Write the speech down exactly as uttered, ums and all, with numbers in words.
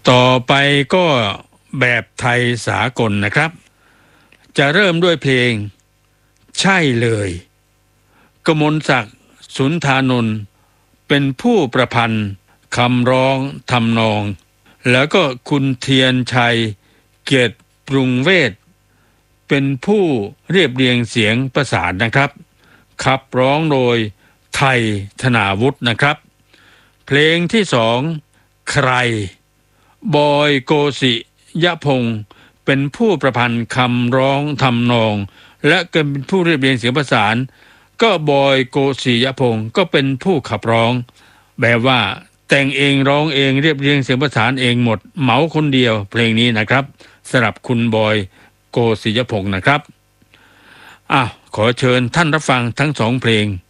ต่อไปก็แบบไทยสากลนะครับจะเริ่มด้วยเพลงใช่เลยกมลศักดิ์สุนทานนท์เป็นผู้ประพันธ์คำร้องทำนองแล้วก็คุณเทียนชัยเกียรติปรุงเวทเป็นผู้เรียบเรียงเสียงประสานนะครับขับร้องโดยไทยธนาวุฒินะครับเพลงที่สองใครบอยโกสิยพงศ์เป็นผู้ประพันธ์คำร้องทำนองและก็เป็นผู้เรียบเรียงเสียงประสานก็บอยโกสิยพงศ์ก็เป็นผู้ขับร้องแบบว่าแต่งเองร้องเองเรียบเรียงเสียงประสานเองหมดเหมาคนเดียวเพลงนี้นะครับสำหรับคุณบอยโกสิยพงศ์นะครับอ่ะขอเชิญท่านรับฟังทั้งสองเพลง